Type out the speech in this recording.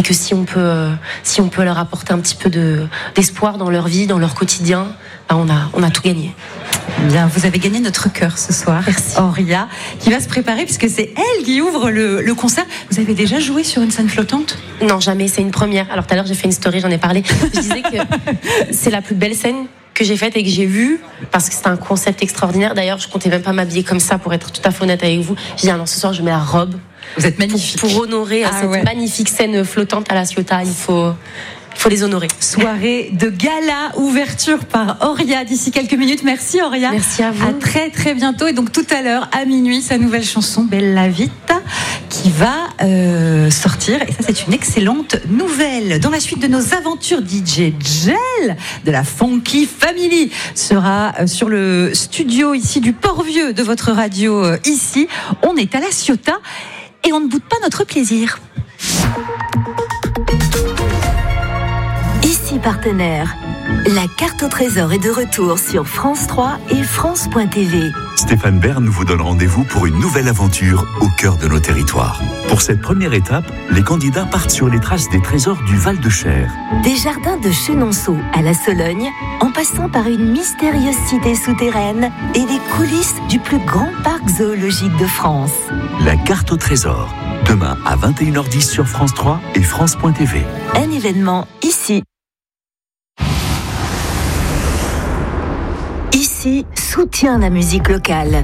et que si on peut leur apporter un petit peu d'espoir dans leur vie, dans leur quotidien, on a tout gagné. Bien, vous avez gagné notre cœur ce soir. Merci. Auria, qui va se préparer puisque c'est elle qui ouvre le concert. Vous avez déjà joué sur une scène flottante ? Non, jamais, c'est une première. Alors tout à l'heure j'ai fait une story, j'en ai parlé. Je disais que c'est la plus belle scène que j'ai faite et que j'ai vue, parce que c'était un concept extraordinaire. D'ailleurs, je comptais même pas m'habiller comme ça, pour être tout à fait honnête avec vous. J'ai dit, non, ce soir je mets la robe. Vous êtes magnifique. Pour honorer cette magnifique scène flottante à la Ciotat, il faut les honorer. Soirée de gala, ouverture par Auria d'ici quelques minutes. Merci Auria. Merci à vous. À très très bientôt. Et donc tout à l'heure, à minuit, sa nouvelle chanson Bella Vita qui va sortir. Et ça, c'est une excellente nouvelle. Dans la suite de nos aventures, DJ Gel de la Funky Family sera sur le studio ici du Port-Vieux de votre radio ici. On est à la Ciotat et on ne boude pas notre plaisir. Ici partenaire, la carte au trésor est de retour sur France 3 et France.tv. Stéphane Bern vous donne rendez-vous pour une nouvelle aventure au cœur de nos territoires. Pour cette première étape, les candidats partent sur les traces des trésors du Val-de-Cher. Des jardins de Chenonceau à la Sologne, en passant par une mystérieuse cité souterraine et les coulisses du plus grand parc zoologique de France. La carte au trésor, demain à 21h10 sur France 3 et France.tv. Un événement ici. Ici, soutient la musique locale.